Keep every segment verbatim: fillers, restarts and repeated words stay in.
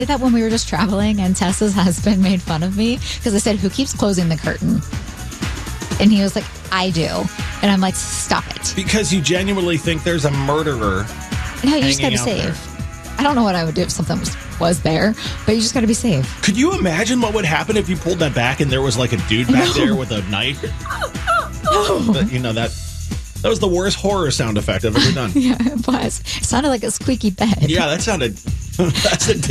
did that when we were just traveling and Tessa's husband made fun of me because I said, who keeps closing the curtain? And he was like, I do. And I'm like, stop it. Because you genuinely think there's a murderer. No, you just got to be hanging out safe. I don't know what I would do if something was, was there, but you just got to be safe. Could you imagine what would happen if you pulled that back and there was like a dude back No. there with a knife? No. But, you know, that that was the worst horror sound effect I've ever done. Yeah, it was. It sounded like a squeaky bed. Yeah, that sounded... That's a...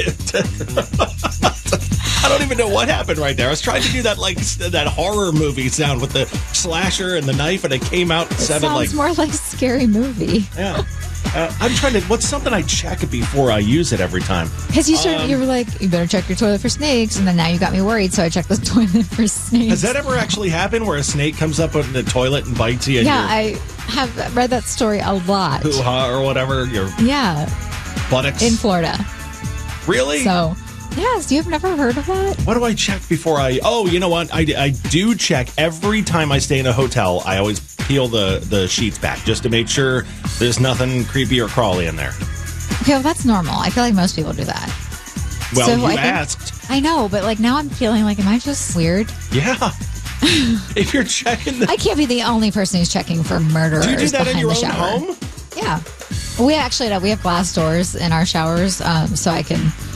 I don't even know what happened right there. I was trying to do that like that horror movie sound with the slasher and the knife, and it came out and It sounded sounds like... more like a scary movie. Yeah. Uh, I'm trying to... What's something I check before I use it every time? Because you started, Um, you were like, you better check your toilet for snakes, and then now you got me worried, so I checked the toilet for snakes. Has that ever actually happened where a snake comes up in the toilet and bites you? And Yeah, your I have read that story a lot. hoo-ha or whatever, your Yeah, buttocks? in Florida. Really? So, yes, you've never heard of that? What do I check before I... Oh, you know what? I, I do check every time I stay in a hotel. I always peel the, the sheets back just to make sure there's nothing creepy or crawly in there. Okay, well, that's normal. I feel like most people do that. Well, So you I think- asked. I know, but like now I'm feeling like, am I just weird? Yeah. If you're checking the... I can't be the only person who's checking for murderers. Do you do that in behind your the own shower. home? Yeah. We actually we have glass doors in our showers, um, so I can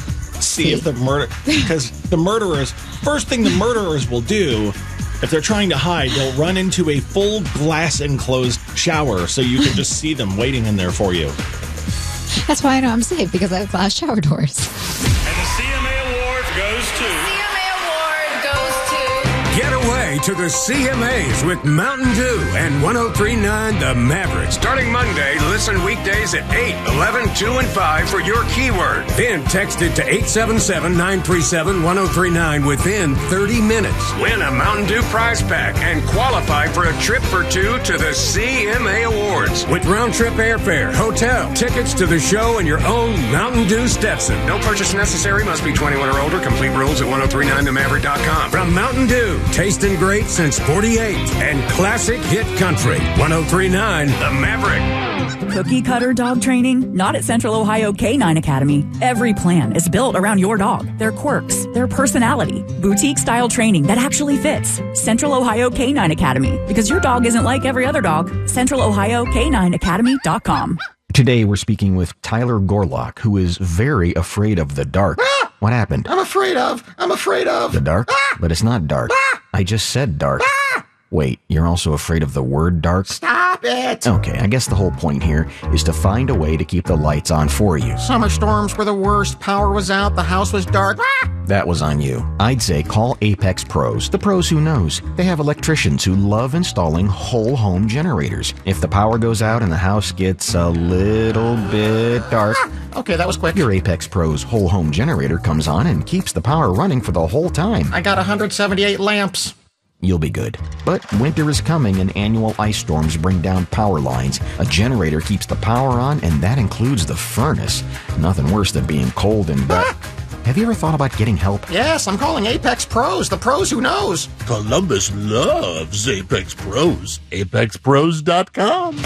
See if the murder... Because the murderers... First thing the murderers will do... If they're trying to hide, they'll run into a full glass enclosed shower so you can just see them waiting in there for you. That's why I know I'm safe, because I have glass shower doors. And the C M A Award goes to... C M A Award goes to... Get away to the C M As with Mountain Dew and one oh three point nine The Maverick. Starting Monday, listen weekdays at eight, eleven, two, and five for your keyword. Then text it to eight seven seven, nine three seven, one oh three nine within thirty minutes. Win a Mountain Dew prize pack and qualify for a trip for two to the C M A Awards. With round-trip airfare, hotel, tickets to the show, and your own Mountain Dew Stetson. No purchase necessary. Must be twenty-one or older. Complete rules at ten thirty-nine the maverick dot com. From Mountain Dew, tasting great since forty-eight, and classic hit country. ten thirty-nine The Maverick. Cookie cutter dog training? Not at Central Ohio K nine Academy. Every plan is built around your dog, their quirks, their personality. Boutique style training that actually fits. Central Ohio K nine Academy. Because your dog isn't like every other dog. Central Ohio K nine Academy dot com. Today we're speaking with Tyler Gorlock, who is very afraid of the dark. Ah! What happened? I'm afraid of. I'm afraid of. The dark? Ah! But it's not dark. Ah! I just said dark. Ah! Wait, you're also afraid of the word dark? Stop it. Okay, I guess the whole point here is to find a way to keep the lights on for you. Summer storms were the worst. Power was out. The house was dark. Ah! That was on you. I'd say call Apex Pros, the pros who knows. They have electricians who love installing whole home generators. If the power goes out and the house gets a little bit dark, Ah! Okay, that was quick. your Apex Pros whole home generator comes on and keeps the power running for the whole time. I got one hundred seventy-eight lamps. You'll be good. But winter is coming and annual ice storms bring down power lines. A generator keeps the power on, and that includes the furnace. Nothing worse than being cold and dark. Have you ever thought about getting help? Yes, I'm calling Apex Pros, the pros who knows. Columbus loves Apex Pros. Apex Pros dot com.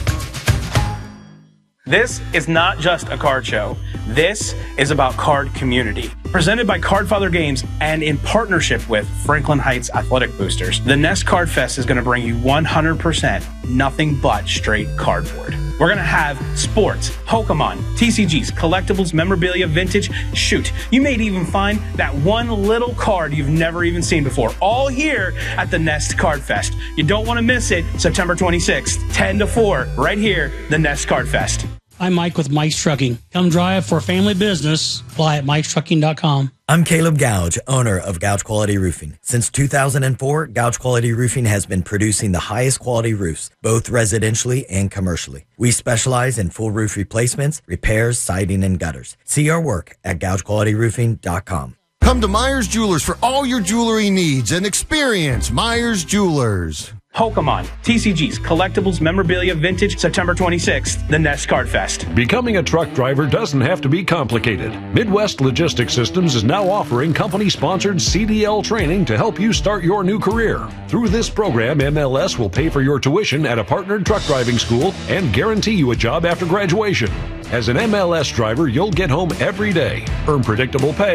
This is not just a card show. This is about card community. Presented by Cardfather Games and in partnership with Franklin Heights Athletic Boosters, the Nest Card Fest is going to bring you one hundred percent nothing but straight cardboard. We're going to have sports, Pokemon, T C Gs, collectibles, memorabilia, vintage. Shoot, you may even find that one little card you've never even seen before, all here at the Nest Card Fest. You don't want to miss it. September twenty-sixth, ten to four, right here, the Nest Card Fest. I'm Mike with Mike's Trucking. Come drive for family business. Apply at mikes trucking dot com. I'm Caleb Gouge, owner of Gouge Quality Roofing. Since two thousand four, Gouge Quality Roofing has been producing the highest quality roofs, both residentially and commercially. We specialize in full roof replacements, repairs, siding, and gutters. See our work at gouge quality roofing dot com. Come to Myers Jewelers for all your jewelry needs and experience Myers Jewelers. Pokemon, T C Gs, collectibles, memorabilia, vintage, September twenty-sixth, the Nest Card Fest. Becoming a truck driver doesn't have to be complicated. Midwest Logistics Systems is now offering company-sponsored C D L training to help you start your new career. Through this program, M L S will pay for your tuition at a partnered truck driving school and guarantee you a job after graduation. As an M L S driver, you'll get home every day, earn predictable pay,